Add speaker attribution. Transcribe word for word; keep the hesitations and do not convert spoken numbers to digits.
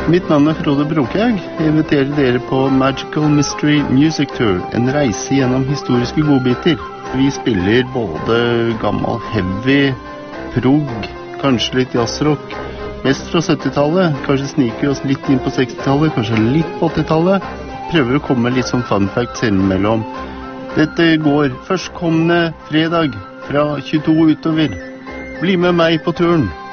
Speaker 1: Mitt navn er Frode Brokhaug. Jeg inviterer dere på Magical Mystery Music Tour, en reise gjennom historiske godbiter. Vi spiller både gammel heavy, prog, kanskje litt jazzrock, mest fra syttitallet, kanskje sniker oss litt inn på sekstitallet, kanskje litt på åttitallet. Prøver å komme litt sånn fun facts innimellom. Dette går førstkommende fredag fra tjueto utover. Bli med meg på turen!